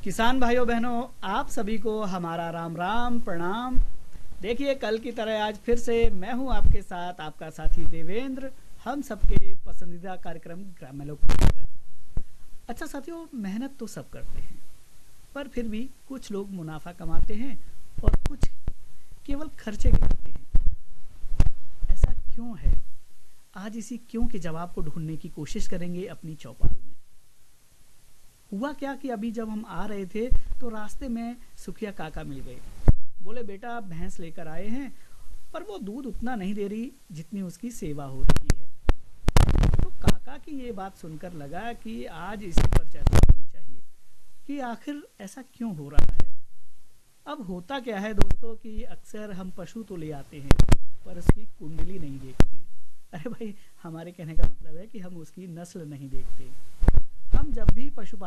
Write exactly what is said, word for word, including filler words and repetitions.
किसान भाइयों बहनों, आप सभी को हमारा राम राम प्रणाम। देखिए, कल की तरह आज फिर से मैं हूं आपके साथ, आपका साथी देवेंद्र, हम सबके पसंदीदा कार्यक्रम ग्राम्य लोक को लेकर। अच्छा साथियों, मेहनत तो सब करते हैं, पर फिर भी कुछ लोग मुनाफा कमाते हैं और कुछ केवल खर्चे गिराते हैं। ऐसा क्यों है? आज इसी क्यों के जवाब को ढूंढने की कोशिश करेंगे अपनी चौपाल में। हुआ क्या कि अभी जब हम आ रहे थे तो रास्ते में सुखिया काका मिल गए। बोले, बेटा भैंस लेकर आए हैं, पर वो दूध उतना नहीं दे रही जितनी उसकी सेवा हो रही है। तो काका की ये बात सुनकर लगा कि आज इसी पर चर्चा होनी चाहिए कि आखिर ऐसा क्यों हो रहा है। अब होता क्या है दोस्तों कि अक्सर हम पशु तो ले आते हैं पर उसकी कुंडली नहीं देखते। अरे भाई, हमारे कहने का मतलब है कि हम उसकी नस्ल नहीं देखते। हम जब भी पशु